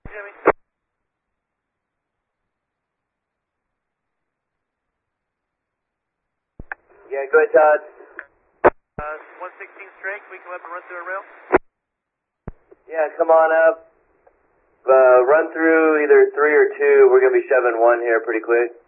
Jimmy. Yeah, go ahead, Todd. 116 straight, can we come up and run through a rail? Yeah, come on up. Run through either 3 or 2. We're going to be shoving 1 here pretty quick.